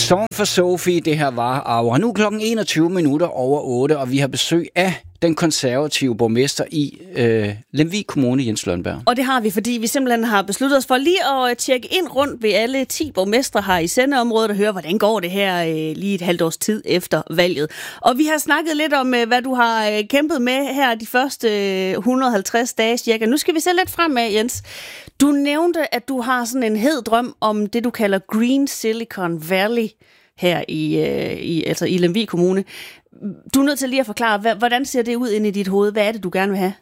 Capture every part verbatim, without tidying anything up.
Song for Sophie, det her var Aura. Nu er klokken enogtyve minutter over otte, og vi har besøg af den konservative borgmester i øh, Lemvig Kommune, Jens Lønberg. Og det har vi, fordi vi simpelthen har besluttet os for lige at tjekke ind rundt ved alle ti borgmestre her i sendeområdet og høre, hvordan går det her øh, lige et halvt års tid efter valget. Og vi har snakket lidt om, øh, hvad du har øh, kæmpet med her de første øh, et hundrede og halvtreds dage cirka. Nu skal vi se lidt fremad, Jens. Du nævnte, at du har sådan en hed drøm om det, du kalder Green Silicon Valley her i, øh, i, altså i Lemvig Kommune. Du er nødt til lige at forklare, hvordan ser det ud inde i dit hoved? Hvad er det, du gerne vil have?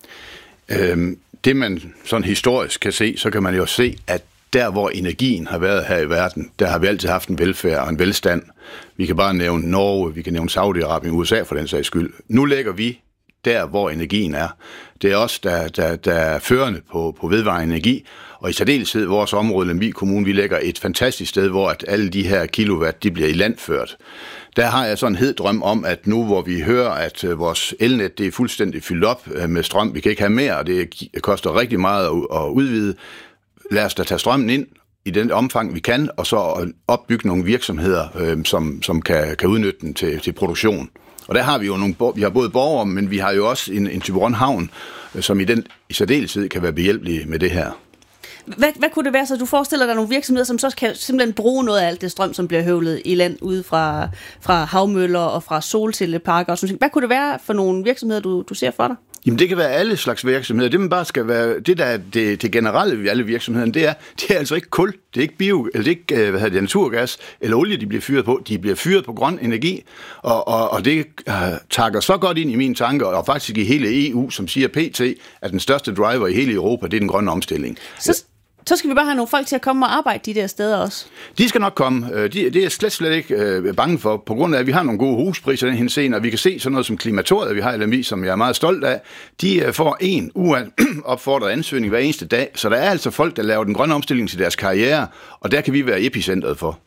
Øhm, det man sådan historisk kan se, så kan man jo se, at der hvor energien har været her i verden, der har vi altid haft en velfærd og en velstand. Vi kan bare nævne Norge, vi kan nævne Saudi-Arabien, U S A for den sags skyld. Nu lægger vi der, hvor energien er. Det er os, der, der, der er førende på, på vedvarende energi, og i særdeleshed vores område, Lemvig Kommune, vi lægger et fantastisk sted, hvor at alle de her kilowatt, de bliver i landført. Der har jeg sådan en hed drøm om, at nu hvor vi hører, at vores elnet det er fuldstændig fyldt op med strøm, vi kan ikke have mere, og det koster rigtig meget at udvide, lad os da tage strømmen ind i den omfang, vi kan, og så opbygge nogle virksomheder, øh, som, som kan, kan udnytte den til, til produktion. Og der har vi jo nogle, vi har både borgere, men vi har jo også en, en Thyborøn Havn, som i den i særdeleshed kan være behjælpelige med det her. Hvad, hvad kunne det være, så du forestiller dig nogle virksomheder, som så kan simpelthen bruge noget af alt det strøm, som bliver høvlet i land ude fra, fra havmøller og fra solcelleparker og sådan noget. Hvad kunne det være for nogle virksomheder, du, du ser for dig? Jamen det kan være alle slags virksomheder. Det man bare skal være, det der er det, det generelle ved alle virksomheder, det er, det er altså ikke kul, det er ikke bio, eller det er ikke hvad hedder det, naturgas eller olie, de bliver fyret på. De bliver fyret på grøn energi, og, og, og det uh, takker så godt ind i mine tanker, og faktisk i hele E U, som siger P T, at den største driver i hele Europa, det er den grønne omstilling. Så Så skal vi bare have nogle folk til at komme og arbejde de der steder også. De skal nok komme. De, det er jeg slet, slet ikke øh, bange for, på grund af, at vi har nogle gode huspriser i den henseende, og vi kan se sådan noget som klimatoriet, vi har i Lemvig, som jeg er meget stolt af. De øh, får en uopfordret ansøgning hver eneste dag, så der er altså folk, der laver den grønne omstilling til deres karriere, og der kan vi være epicentret for.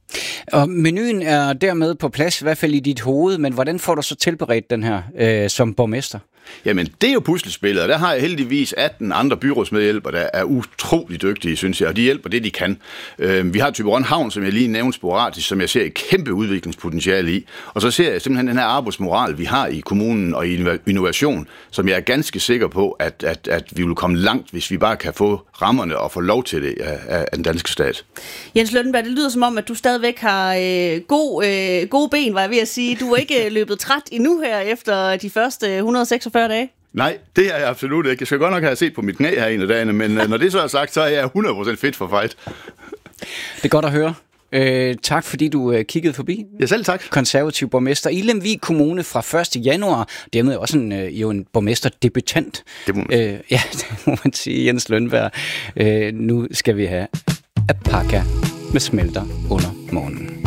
Og menuen er dermed på plads, i hvert fald i dit hoved, men hvordan får du så tilberedt den her øh, som borgmester? Jamen, det er jo puslespillet, og der har jeg heldigvis atten andre byrådsmedhjælpere, der er utrolig dygtige, synes jeg, og de hjælper det, de kan. Øh, vi har Thyborøn Havn, som jeg lige nævnte sporadisk, som jeg ser et kæmpe udviklingspotentiale i, og så ser jeg simpelthen den her arbejdsmoral, vi har i kommunen og i innovation, som jeg er ganske sikker på, at, at, at vi vil komme langt, hvis vi bare kan få rammerne og få lov til det af, af den danske stat. Jens Lønberg, det lyder som om, at du stadigvæk har øh, god, øh, gode ben, var jeg ved at sige. Du er ikke løbet træt endnu her efter de første et hundrede og seksogfyrre dage? Nej, det er jeg absolut ikke. Jeg skal godt nok have set på mit knæ her en af dagene, men når det så er sagt, så er jeg hundrede procent fit for fight. Det er godt at høre. Øh, tak fordi du øh, kiggede forbi. Ja, selv tak. Konservativ borgmester i Lemvig Kommune fra første januar. Dermed også en, øh, jo en borgmesterdebutant. Det må man sige. Øh, ja, det må man sige, Jens Lønberg. Øh, nu skal vi have alpaka med smelter under morgenen.